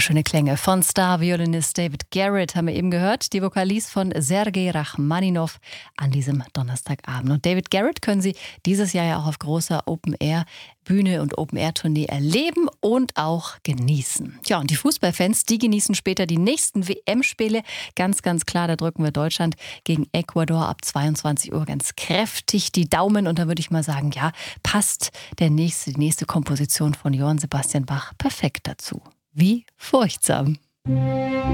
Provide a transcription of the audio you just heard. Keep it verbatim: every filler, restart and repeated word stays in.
Wunderschöne Klänge von Star-Violinist David Garrett haben wir eben gehört. Die Vokalis von Sergei Rachmaninov an diesem Donnerstagabend. Und David Garrett können Sie dieses Jahr ja auch auf großer Open-Air-Bühne und Open-Air-Tournee erleben und auch genießen. Tja, und die Fußballfans, die genießen später die nächsten W M-Spiele. Ganz, ganz klar, da drücken wir Deutschland gegen Ecuador ab zweiundzwanzig Uhr ganz kräftig die Daumen. Und da würde ich mal sagen, ja, passt der nächste, die nächste Komposition von Johann Sebastian Bach perfekt dazu. Wie furchtsam.